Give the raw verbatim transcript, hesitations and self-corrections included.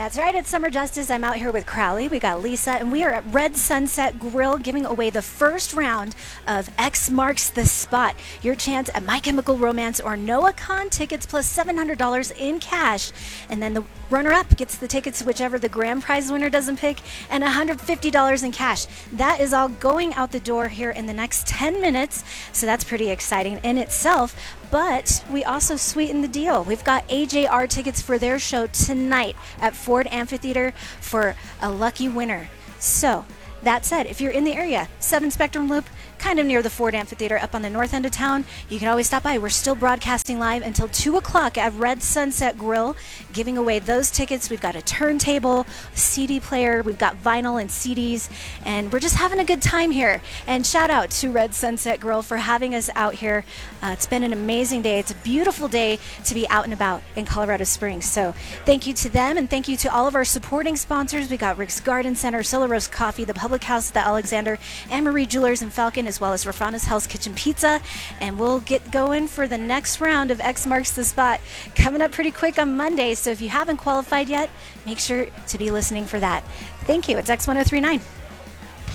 That's right, it's Summer Justice. I'm out here with Crowley. We got Lisa, and we are at Red Sunset Grill giving away the first round of X Marks the Spot. Your chance at My Chemical Romance or Noah Kahn tickets plus seven hundred dollars in cash. And then the runner-up gets the tickets, whichever the grand prize winner doesn't pick, and one hundred fifty dollars in cash. That is all going out the door here in the next ten minutes, so that's pretty exciting in itself. But we also sweeten the deal. We've got A J R tickets for their show tonight at Ford Amphitheater for a lucky winner. So, that said, if you're in the area, seven Spectrum Loop, kind of near the Ford Amphitheater up on the north end of town, you can always stop by. We're still broadcasting live until two o'clock at Red Sunset Grill, giving away those tickets. We've got a turntable, C D player, we've got vinyl and C Ds, and we're just having a good time here. And shout out to Red Sunset Grill for having us out here. Uh, it's been an amazing day. It's a beautiful day to be out and about in Colorado Springs. So thank you to them, and thank you to all of our supporting sponsors. We got Rick's Garden Center, Solar Rose Coffee, the Public House at the Alexander, Anne Marie Jewelers and Falcon, as well as Rafana's Hell's Kitchen Pizza. And we'll get going for the next round of X Marks the Spot coming up pretty quick on Monday. So if you haven't qualified yet, make sure to be listening for that. Thank you. It's X ten thirty-nine.